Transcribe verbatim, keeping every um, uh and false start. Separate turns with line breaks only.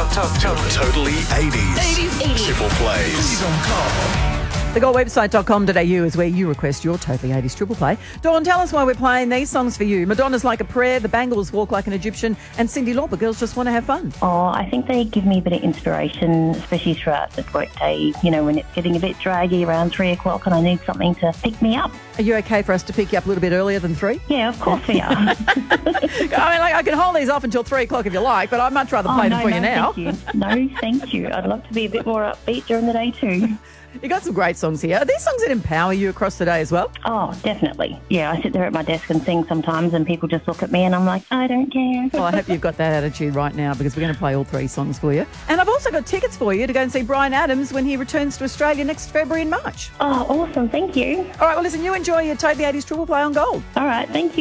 Totally eighties.
eighties, eighties.
Triple plays.
The gold website dot com dot a u is where you request your Totally eighties triple play. Dawn, tell us why we're playing these songs for you. Madonna's Like a Prayer, The Bangles Walk Like an Egyptian, and Cyndi Lauper, Girls Just Want to Have Fun.
Oh, I think they give me a bit of inspiration, especially throughout the workday, you know, when it's getting a bit draggy around three o'clock and I need something to pick me up.
Are you okay for us to pick you up a little bit earlier than three?
Yeah, of course we are.
I mean, like, I can hold these off until three o'clock if you like, but I'd much rather play
oh,
them
no,
for
no,
you now.
Thank you. No, thank you. I'd love to be a bit more upbeat during the day too.
You got some great songs here. Are these songs that empower you across the day as well?
Oh, definitely. Yeah, I sit there at my desk and sing sometimes and people just look at me and I'm like, I don't care.
Well, I hope you've got that attitude right now because we're going to play all three songs for you. And I've also got tickets for you to go and see Bryan Adams when he returns to Australia next February and March.
Oh, awesome. Thank you.
All right, well, listen, you enjoy your Totally eighties triple play on Gold.
All right, thank you.